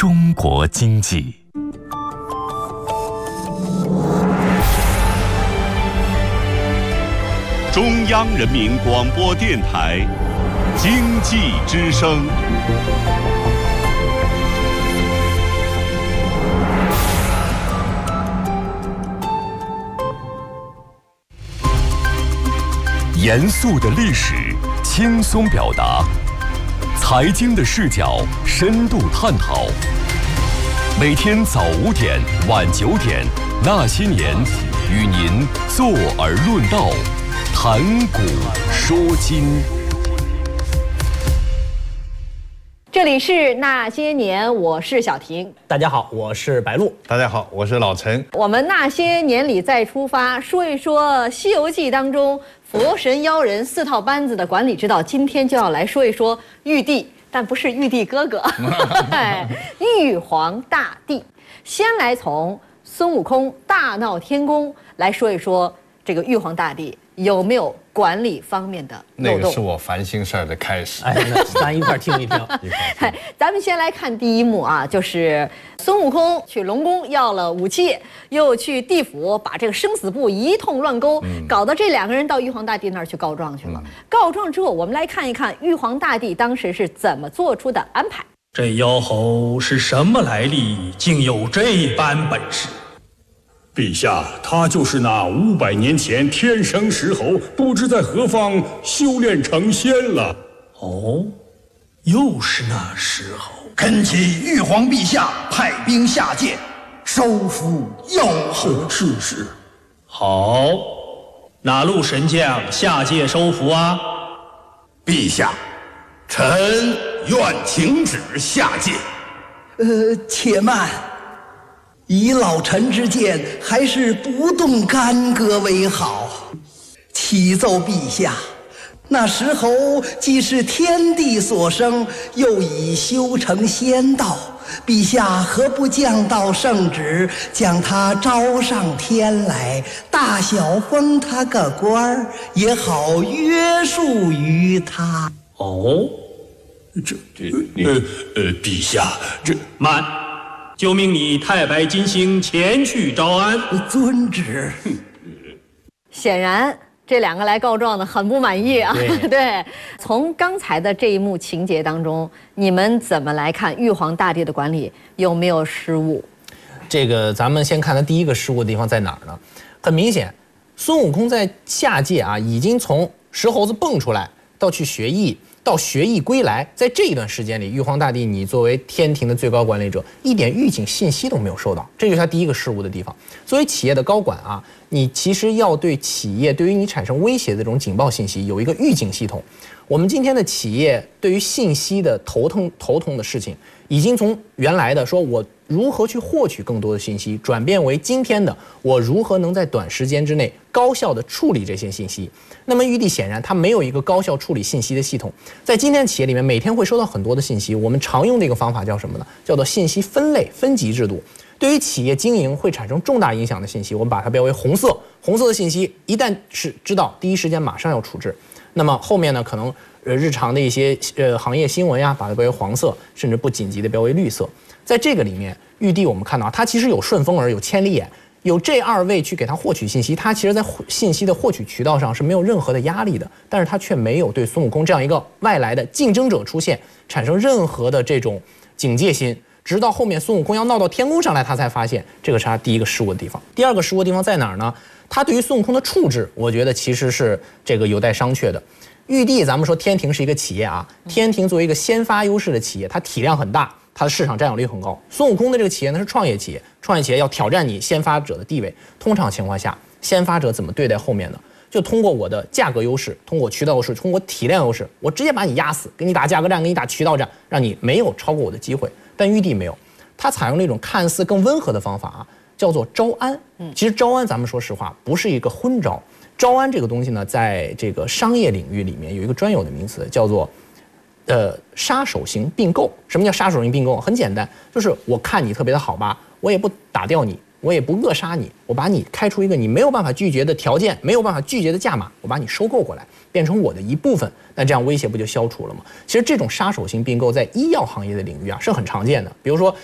中国经济。 中央人民广播电台经济之声。 严肃的历史，轻松表达；财经的视角，深度探讨。每天早5点、晚9点，那些年，与您坐而论道，谈古说今。 这里是那些年，我是小婷。 大家好，我是白露。 大家好，我是老陈。 我们那些年里再出发，说一说《西游记》当中佛神妖人4套班子的管理之道。今天就要来说一说玉帝，但不是玉帝哥哥，玉皇大帝。先来从孙悟空大闹天宫来说一说这个玉皇大帝有没有管理方面的漏洞。 那个是我烦心事儿的开始。 那咱一块儿听一听。 咱们先来看第一幕啊，就是孙悟空去龙宫要了武器，又去地府把这个生死簿一通乱勾，搞得这2个人到玉皇大帝那儿去告状去了。告状之后，我们来看一看玉皇大帝当时是怎么做出的安排。 这妖猴是什么来历，竟有这般本事？ 陛下，他就是那500年前天生石猴，不知在何方修炼成仙了。 哦，又是那石猴。 恳请玉皇陛下派兵下界，收服妖猴。 是。 好，哪路神将下界收服啊？ 陛下，臣愿请旨下界。且慢。以老臣之见，还是不动干戈为好。启奏陛下，那石猴既是天地所生，又已修成仙道，陛下何不降道圣旨，将他招上天来，大小封他个官儿，也好约束于他。 哦， 陛下，这慢。就命你太白金星前去招安。 遵旨。 显然这2个来告状的很不满意啊。对，从刚才的这一幕情节当中，你们怎么来看玉皇大帝的管理有没有失误？ 这个咱们先看他第一个失误的地方在哪儿呢？很明显，孙悟空在下界啊，已经从石猴子蹦出来到去学艺，到学艺归来，在这一段时间里，玉皇大帝你作为天庭的最高管理者，一点预警信息都没有收到，这就是他第一个失误的地方。作为企业的高管啊，你其实要对企业对于你产生威胁的这种警报信息有一个预警系统。我们今天的企业对于信息的头痛的事情，已经从原来的说我如何去获取更多的信息，转变为今天的我如何能在短时间之内高效地处理这些信息。那么玉帝显然他没有一个高效处理信息的系统，在今天企业里面每天会收到很多的信息，我们常用的一个方法叫什么呢？叫做信息分类分级制度。对于企业经营会产生重大影响的信息，我们把它标为红色。红色的信息一旦是知道，第一时间马上要处置。那么后面呢，可能日常的一些行业新闻呀，把它标为黄色，甚至不紧急的标为绿色。在这个里面，玉帝我们看到他其实有顺风耳，有千里眼，有这2位去给他获取信息，他其实在信息的获取渠道上是没有任何的压力的，但是他却没有对孙悟空这样一个外来的竞争者出现产生任何的这种警戒心。直到后面孙悟空要闹到天宫上来，他才发现这个是他第一个失误的地方。第2个失误的地方在哪儿呢？他对于孙悟空的处置，我觉得其实是这个有待商榷的。玉帝，咱们说天庭是一个企业啊，天庭作为一个先发优势的企业，它体量很大，它的市场占有率很高。孙悟空的这个企业呢是创业企业，创业企业要挑战你先发者的地位。通常情况下，先发者怎么对待后面呢？就通过我的价格优势，通过渠道优势，通过体量优势，我直接把你压死，给你打价格战，给你打渠道战，让你没有超过我的机会。但玉帝没有，他采用了一种看似更温和的方法啊，叫做招安。其实招安，咱们说实话，不是一个昏招。招安这个东西呢，在这个商业领域里面有一个专有的名词，叫做杀手型并购。什么叫杀手型并购？很简单，就是我看你特别的好吧，我也不打掉你，我也不扼杀你，我把你开出一个你没有办法拒绝的条件，没有办法拒绝的价码，我把你收购过来，变成我的一部分，那这样威胁不就消除了吗？其实这种杀手型并购在医药行业的领域啊是很常见的。比如说